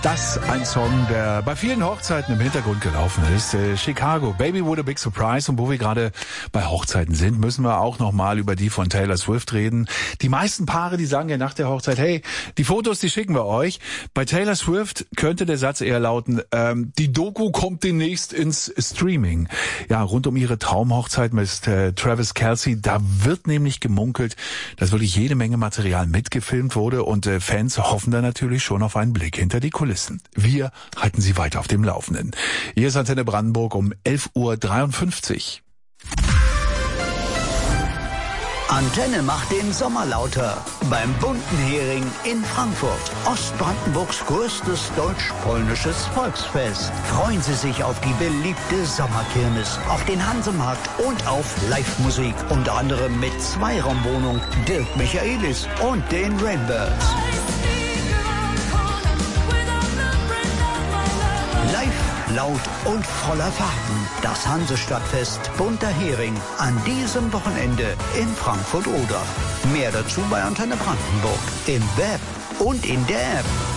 Das ein Song, der bei vielen Hochzeiten im Hintergrund gelaufen ist. Chicago, Baby What a Big Surprise. Und wo wir gerade bei Hochzeiten sind, müssen wir auch nochmal über die von Taylor Swift reden. Die meisten Paare, die sagen ja nach der Hochzeit, hey, die Fotos, die schicken wir euch. Bei Taylor Swift könnte der Satz eher lauten, die Doku kommt demnächst ins Streaming. Ja, rund um ihre Traumhochzeit mit Travis Kelce, da wird nämlich gemunkelt, dass wirklich jede Menge Material mitgefilmt wurde und Fans hoffen da natürlich schon auf einen Blick hinter die Kulissen. Wir halten Sie weiter auf dem Laufenden. Hier ist Antenne Brandenburg um 11:53 Uhr. Antenne macht den Sommer lauter. Beim Bunten Hering in Frankfurt. Ostbrandenburgs größtes deutsch-polnisches Volksfest. Freuen Sie sich auf die beliebte Sommerkirmes, auf den Hansemarkt und auf Live-Musik. Unter anderem mit Zweiraumwohnung, Dirk Michaelis und den Rainbirds. Live, laut und voller Fahrten. Das Hansestadtfest Bunter Hering an diesem Wochenende in Frankfurt-Oder. Mehr dazu bei Antenne Brandenburg im Web und in der App.